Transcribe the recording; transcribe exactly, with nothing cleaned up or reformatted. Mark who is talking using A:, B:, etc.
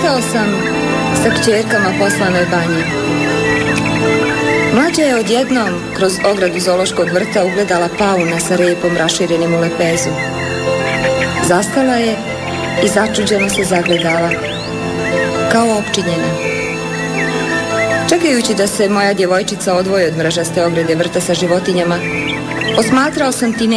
A: Šetao sam sa kćerkama poslanoj banji. Mlađa je odjednom kroz ogradu zoološkog vrta ugledala pauna sa repom raširenim u lepezu. Zastala je i začuđeno se zagledala, kao opčinjena. Čekajući da se moja djevojčica odvoji od mrežaste ograde vrta sa životinjama, posmatrao sam time